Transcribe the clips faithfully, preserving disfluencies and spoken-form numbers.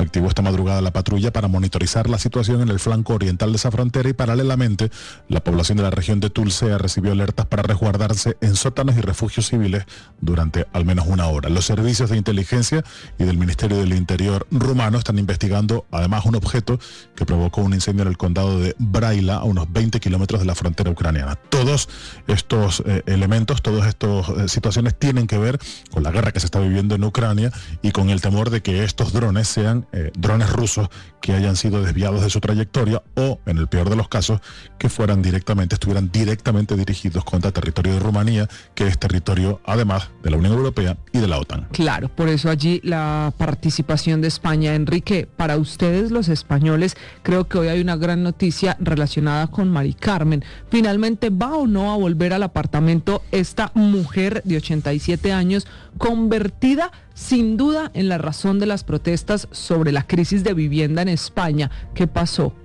activó esta madrugada la patrulla para monitorizar la situación en el flanco oriental de esa frontera y paralelamente la población de la región de Tulcea recibió alertas para resguardarse en sótanos y refugios civiles durante al menos una hora. Los servicios de inteligencia y del Ministerio del Interior rumano están investigando además un objeto que provocó un incendio en el condado de Braila, a unos veinte kilómetros de la frontera ucraniana. Todos estos eh, elementos, todas estas eh, situaciones tienen que ver con la guerra que se está viviendo en Ucrania y con el temor de que estos drones sean eh, drones rusos que hayan sido desviados de su trayectoria o, en el peor de los casos, que fueran directamente, estuvieran directamente dirigidos contra territorio de Rumanía, que es territorio además de la Unión Europea y de la OTAN. Claro, por eso allí la participación de España. Enrique, para ustedes los españoles, creo que hoy hay una gran noticia relacionada con Mari Carmen. Finalmente, ¿va o no a volver al apartamento esta mujer de ochenta y siete años, convertida sin duda en la razón de las protestas sobre la crisis de vivienda en España? ¿Qué pasó?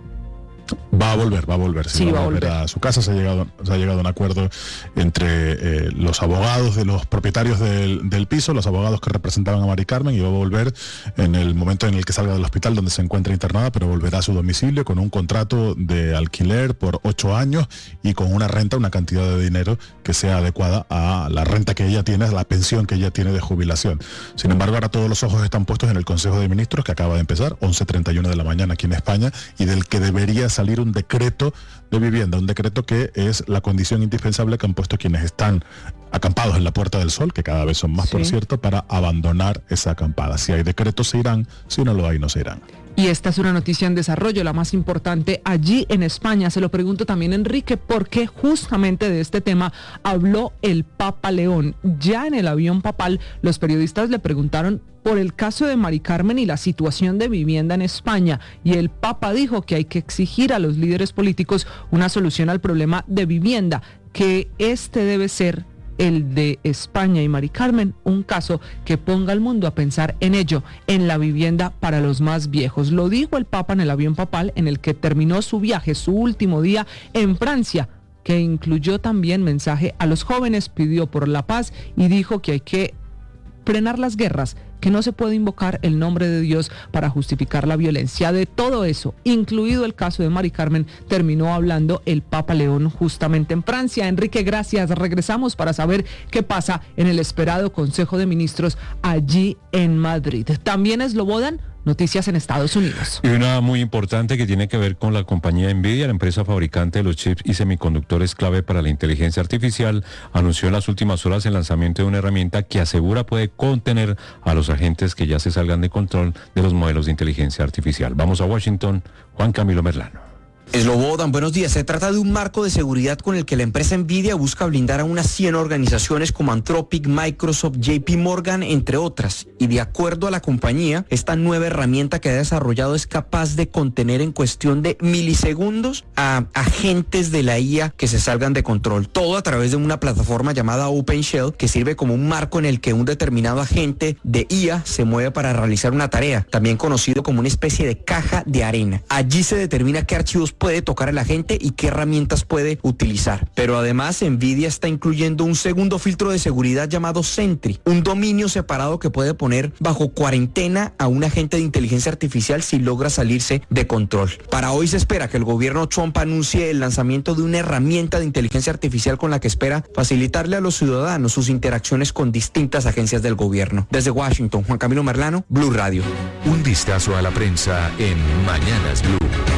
Va a volver, va a volver, sí, sí va, va a volver a su casa. Se ha llegado, se ha llegado a un acuerdo entre eh, los abogados de los propietarios del, del piso, los abogados que representaban a Mari Carmen, y va a volver en el momento en el que salga del hospital donde se encuentra internada, pero volverá a su domicilio con un contrato de alquiler por ocho años y con una renta, una cantidad de dinero que sea adecuada a la renta que ella tiene, a la pensión que ella tiene de jubilación. Sin embargo, ahora todos los ojos están puestos en el Consejo de Ministros, que acaba de empezar, once treinta y uno de la mañana aquí en España, y del que debería salir un decreto de vivienda, un decreto que es la condición indispensable que han puesto quienes están acampados en la Puerta del Sol, que cada vez son más, sí, por cierto, para abandonar esa acampada. Si hay decretos se irán, si no lo hay no se irán. Y esta es una noticia en desarrollo, la más importante allí en España. Se lo pregunto también, Enrique, porque justamente de este tema habló el Papa León. Ya en el avión papal, los periodistas le preguntaron por el caso de Mari Carmen y la situación de vivienda en España. Y el Papa dijo que hay que exigir a los líderes políticos una solución al problema de vivienda, que este debe ser el de España y Mari Carmen, un caso que ponga al mundo a pensar en ello, en la vivienda para los más viejos. Lo dijo el Papa en el avión papal en el que terminó su viaje, su último día en Francia, que incluyó también mensaje a los jóvenes, pidió por la paz y dijo que hay que frenar las guerras, que no se puede invocar el nombre de Dios para justificar la violencia. De todo eso, incluido el caso de Mari Carmen, terminó hablando el Papa León justamente en Francia. Enrique, gracias. Regresamos para saber qué pasa en el esperado Consejo de Ministros allí en Madrid. También Slobodan, noticias en Estados Unidos. Y una muy importante que tiene que ver con la compañía Nvidia, la empresa fabricante de los chips y semiconductores clave para la inteligencia artificial, anunció en las últimas horas el lanzamiento de una herramienta que asegura puede contener a los agentes que ya se salgan de control de los modelos de inteligencia artificial. Vamos a Washington, Juan Camilo Merlano. Slobodan, buenos días. Se trata de un marco de seguridad con el que la empresa Nvidia busca blindar a unas cien organizaciones como Anthropic, Microsoft, J P Morgan, entre otras. Y de acuerdo a la compañía, esta nueva herramienta que ha desarrollado es capaz de contener en cuestión de milisegundos a agentes de la I A que se salgan de control. Todo a través de una plataforma llamada OpenShell, que sirve como un marco en el que un determinado agente de I A se mueve para realizar una tarea, también conocido como una especie de caja de arena. Allí se determina qué archivos puede tocar el agente y qué herramientas puede utilizar. Pero además Nvidia está incluyendo un segundo filtro de seguridad llamado Sentry, un dominio separado que puede poner bajo cuarentena a un agente de inteligencia artificial si logra salirse de control. Para hoy se espera que el gobierno Trump anuncie el lanzamiento de una herramienta de inteligencia artificial con la que espera facilitarle a los ciudadanos sus interacciones con distintas agencias del gobierno. Desde Washington, Juan Camilo Merlano, Blue Radio. Un vistazo a la prensa en Mañanas Blue.